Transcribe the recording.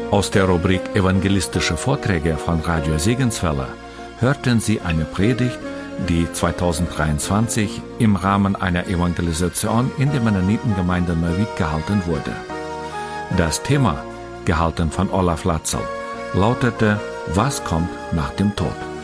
Aus der Rubrik Evangelistische Vorträge von Radio Segenswelle hörten Sie eine Predigt, die 2023 im Rahmen einer Evangelisation in der Mennonitengemeinde Neuwied gehalten wurde. Das Thema, gehalten von Olaf Latzel, lautete: Was kommt nach dem Tod?